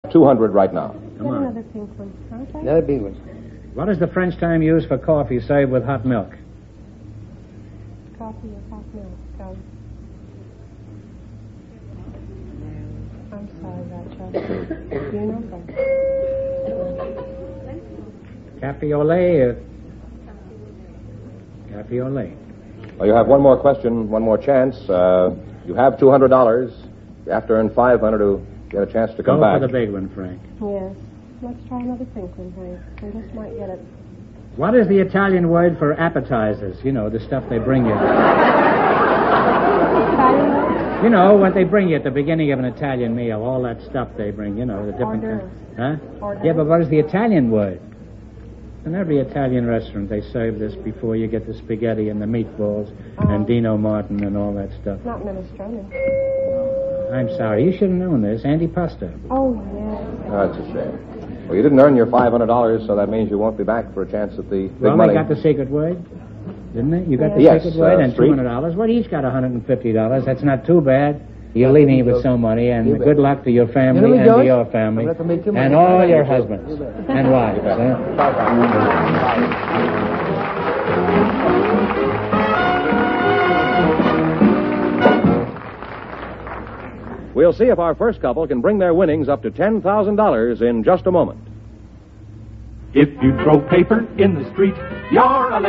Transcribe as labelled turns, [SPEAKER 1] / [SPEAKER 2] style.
[SPEAKER 1] 200 right now.
[SPEAKER 2] Come on.
[SPEAKER 3] Another pink one. Okay.
[SPEAKER 4] Another big one.
[SPEAKER 2] What is the French term used for coffee served with hot milk?
[SPEAKER 3] Coffee with hot milk. Go. I'm sorry about that. You know that.
[SPEAKER 2] Cafe au lait. Cafe au lait.
[SPEAKER 1] Well, you have one more question, one more chance. You have $200. You have to earn 500 to get a chance to come back.
[SPEAKER 2] Go for the big one, Frank.
[SPEAKER 3] Yes. Let's try another pink one, Frank. We just might get it.
[SPEAKER 2] What is the Italian word for appetizers? You know, the stuff they bring you.
[SPEAKER 3] Italian one?
[SPEAKER 2] You know, what they bring you at the beginning of an Italian meal, all that stuff they bring, you know, the different
[SPEAKER 3] Hors
[SPEAKER 2] Huh?
[SPEAKER 3] Hors
[SPEAKER 2] Yeah, but what is the Italian word? In every Italian restaurant, they serve this before you get the spaghetti and the meatballs and Dino Martin and all that stuff.
[SPEAKER 3] Not minestrone.
[SPEAKER 2] I'm sorry, you should have known this. Antipasto.
[SPEAKER 3] Oh, yes.
[SPEAKER 1] That's a shame. Well, you didn't earn your $500, so that means you won't be back for a chance at the big
[SPEAKER 2] Well,
[SPEAKER 1] money.
[SPEAKER 2] they got the secret word, didn't they? You got the
[SPEAKER 1] Yes,
[SPEAKER 2] secret word and
[SPEAKER 1] Street.
[SPEAKER 2] $200. Well, each got $150. That's not too bad. You're leaving it with some money, and good luck to your family and to your family and all your husbands and wives.
[SPEAKER 1] We'll see if our first couple can bring their winnings up to $10,000 in just a moment.
[SPEAKER 5] If you throw paper in the street, you're a